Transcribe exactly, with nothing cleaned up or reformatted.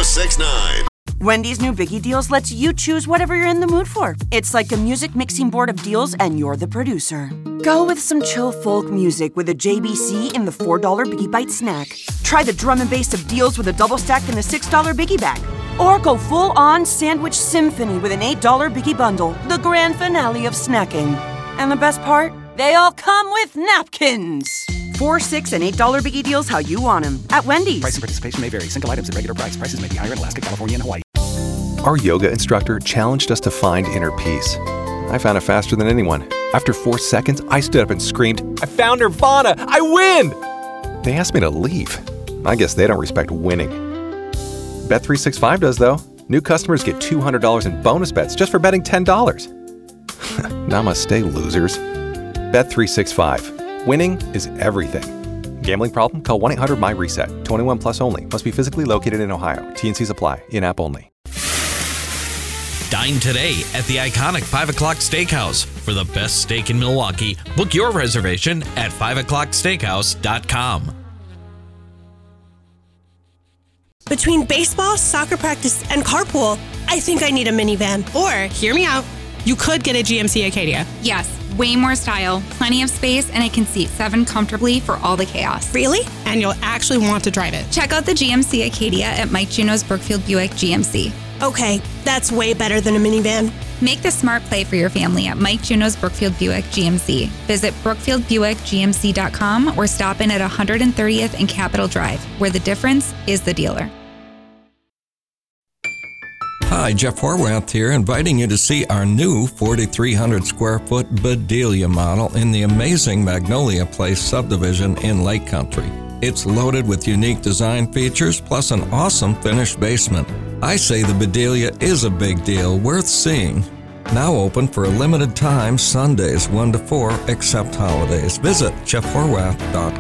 six nine. Wendy's new Biggie Deals lets you choose whatever you're in the mood for. It's like a music mixing board of deals, and you're the producer. Go with some chill folk music with a J B C in the four dollar Biggie Bite snack. Try the drum and bass of deals with a double stack in the six dollar Biggie Bag. Or go full-on sandwich symphony with an eight dollar Biggie Bundle, the grand finale of snacking. And the best part? They all come with napkins. Four, six, and eight dollar Biggie Deals how you want them at Wendy's. Price and participation may vary. Single items at regular price. Prices may be higher in Alaska, California, and Hawaii. Our yoga instructor challenged us to find inner peace. I found it faster than anyone. After four seconds, I stood up and screamed, "I found Nirvana! I win!" They asked me to leave. I guess they don't respect winning. Bet three sixty-five does, though. New customers get two hundred dollars in bonus bets just for betting ten dollars. Namaste, losers. Bet three sixty-five. Winning is everything. Gambling problem? Call one eight hundred M Y reset. twenty-one plus only. Must be physically located in Ohio. T N Cs apply. In-app only. Dine today at the iconic five o'clock Steakhouse. For the best steak in Milwaukee, book your reservation at five o'clock steakhouse dot com. Between baseball, soccer practice, and carpool, I think I need a minivan. Or, hear me out, you could get a G M C Acadia. Yes, way more style, plenty of space, and it can seat seven comfortably for all the chaos. Really? And you'll actually want to drive it. Check out the G M C Acadia at Mike Juno's Brookfield Buick G M C. Okay, that's way better than a minivan. Make the smart play for your family at Mike Juno's Brookfield Buick G M C. Visit brookfield buick g m c dot com or stop in at one hundred thirtieth and Capitol Drive, where the difference is the dealer. Hi, Jeff Horwath here, inviting you to see our new forty-three hundred square foot Bedelia model in the amazing Magnolia Place subdivision in Lake Country. It's loaded with unique design features plus an awesome finished basement. I say the Bedelia is a big deal, worth seeing. Now open for a limited time, Sundays one to four, except holidays. Visit jeff horwath dot